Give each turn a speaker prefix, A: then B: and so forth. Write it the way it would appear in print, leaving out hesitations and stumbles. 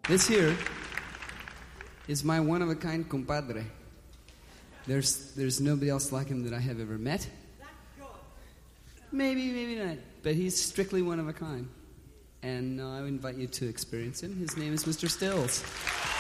A: This here is my one-of-a-kind compadre. There's nobody else like him that I have ever met. Maybe, maybe not. But he's strictly one of a kind. And I invite you to experience him. His name is Mr. Stills.